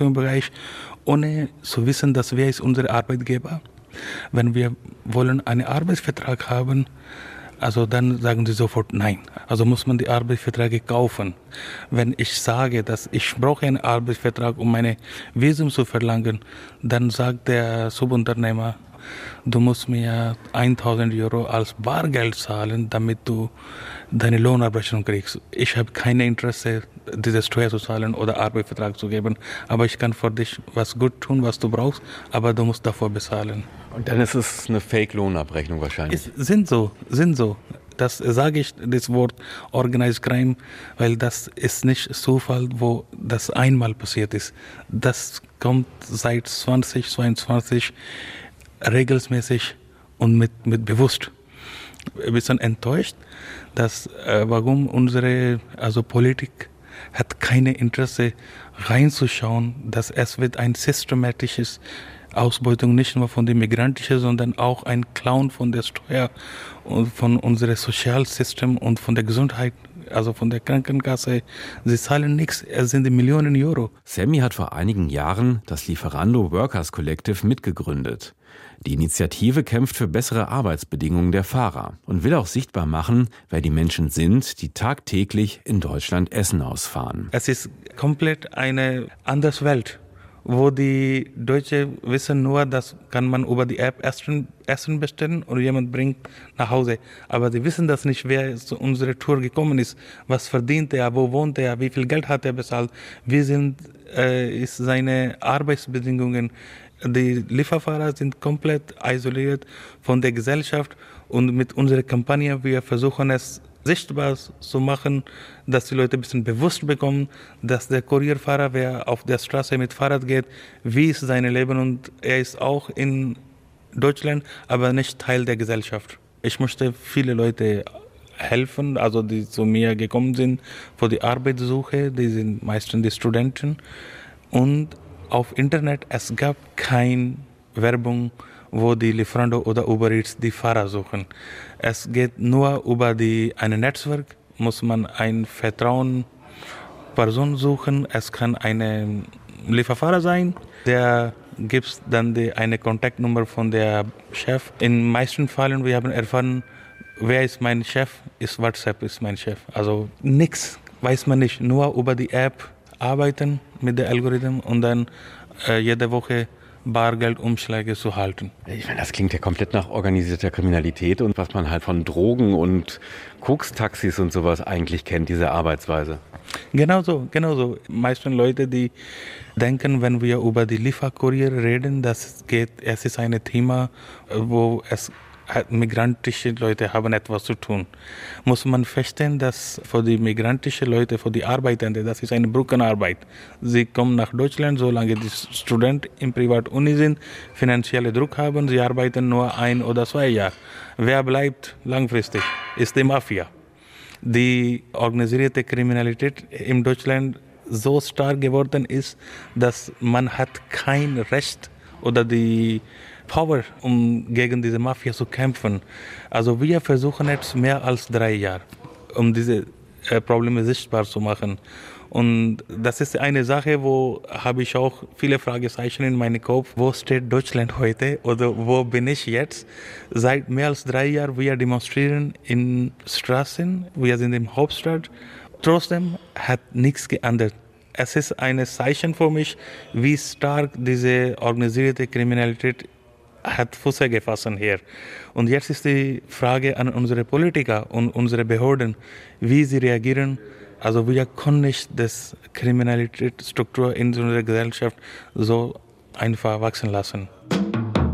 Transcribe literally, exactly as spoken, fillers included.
Beschäftigungsbereich, ohne zu wissen, dass wer ist unser Arbeitgeber. Wenn wir wollen einen Arbeitsvertrag haben, also dann sagen sie sofort nein. Also muss man die Arbeitsverträge kaufen. Wenn ich sage, dass ich brauche einen Arbeitsvertrag, um meine Visum zu verlangen, dann sagt der Subunternehmer, du musst mir tausend Euro als Bargeld zahlen, damit du deine Lohnabrechnung kriegst. Ich habe kein Interesse, diese Steuer zu zahlen oder Arbeitsvertrag zu geben, aber ich kann für dich was gut tun, was du brauchst, aber du musst davor bezahlen. Und dann ist es eine Fake-Lohnabrechnung wahrscheinlich. Es sind so, sind so. Das sage ich, das Wort Organized Crime, weil das ist nicht Zufall, wo das einmal passiert ist. Das kommt seit zwanzig zweiundzwanzig regelmäßig und mit, mit bewusst. Wir sind enttäuscht, dass äh, warum unsere also Politik hat keine Interesse reinzuschauen, dass es wird ein systematisches Ausbeutung nicht nur von den Migranten, sondern auch ein Clown von der Steuer und von unserem Sozialsystem und von der Gesundheit, also von der Krankenkasse. Sie zahlen nichts, es sind Millionen Euro. Sammy hat vor einigen Jahren das Lieferando Workers Collective mitgegründet. Die Initiative kämpft für bessere Arbeitsbedingungen der Fahrer und will auch sichtbar machen, wer die Menschen sind, die tagtäglich in Deutschland Essen ausfahren. Es ist komplett eine andere Welt, wo die Deutschen wissen nur, das kann man über die App Essen, Essen bestellen und jemand bringt nach Hause. Aber sie wissen das nicht, wer zu unserer Tour gekommen ist, was verdient er, wo wohnt er, wie viel Geld hat er bezahlt, wie sind äh, ist seine Arbeitsbedingungen. Die Lieferfahrer sind komplett isoliert von der Gesellschaft und mit unserer Kampagne, wir versuchen es sichtbar zu machen, dass die Leute ein bisschen bewusst bekommen, dass der Kurierfahrer, wer auf der Straße mit Fahrrad geht, wie ist sein Leben und er ist auch in Deutschland, aber nicht Teil der Gesellschaft. Ich möchte viele Leute helfen, also die zu mir gekommen sind für die Arbeitssuche, die sind meistens die Studenten und auf Internet, es gab keine Werbung, wo die Lieferando oder Uber Eats die Fahrer suchen. Es geht nur über die, ein Netzwerk, muss man eine vertrauen Person suchen. Es kann ein Lieferfahrer sein, der gibt dann die, eine Kontaktnummer von der Chef. In den meisten Fällen, wir haben erfahren, wer ist mein Chef, ist WhatsApp ist mein Chef. Also nichts weiß man nicht, nur über die App arbeiten mit dem Algorithmus und dann äh, jede Woche Bargeldumschläge zu halten. Ich meine, das klingt ja komplett nach organisierter Kriminalität und was man halt von Drogen und Koks-Taxis und sowas eigentlich kennt, diese Arbeitsweise. Genau so, genau so. Meisten Leute, die denken, wenn wir über die Lieferkurier reden, das geht, es ist ein Thema, wo es migrantische Leute haben etwas zu tun. Muss man feststellen, dass für die migrantischen Leute, für die Arbeitenden, das ist eine Brückenarbeit. Sie kommen nach Deutschland, solange die Studenten in Privatuni sind, finanzielle Druck haben, sie arbeiten nur ein oder zwei Jahre. Wer bleibt langfristig, ist die Mafia. Die organisierte Kriminalität in Deutschland so stark geworden ist, dass man hat kein Recht oder die Power, um gegen diese Mafia zu kämpfen. Also wir versuchen jetzt mehr als drei Jahre, um diese äh, Probleme sichtbar zu machen. Und das ist eine Sache, wo habe ich auch viele Fragezeichen in meinem Kopf. Wo steht Deutschland heute oder wo bin ich jetzt? Seit mehr als drei Jahren wir demonstrieren in Straßen, wir sind in der Hauptstadt. Trotzdem hat nichts geändert. Es ist ein Zeichen für mich, wie stark diese organisierte Kriminalität hat Fuß gefasst hier. Und jetzt ist die Frage an unsere Politiker und unsere Behörden, wie sie reagieren. Also wir können nicht das Kriminalitätsstruktur in unserer Gesellschaft so einfach wachsen lassen.